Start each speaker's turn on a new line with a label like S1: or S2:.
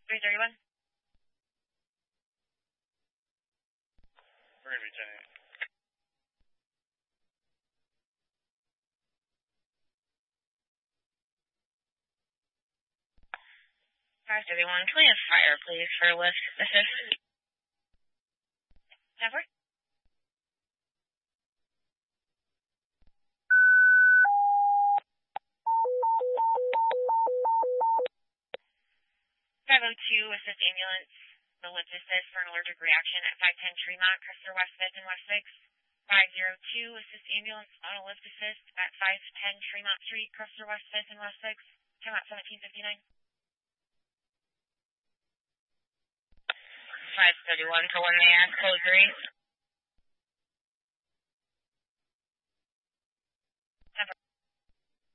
S1: 331.
S2: We're going to be 10-8.
S1: 531. Can we have fire, please, for a lift assist? 10-4. 502, assist ambulance. The lift assist for an allergic reaction at 510 Tremont, Custer West 5th and West 6th. 502, assist ambulance on a lift assist at 510 Tremont Street, Custer West 5th and West 6th. Time out 1759. 531 for 1 man, code 3.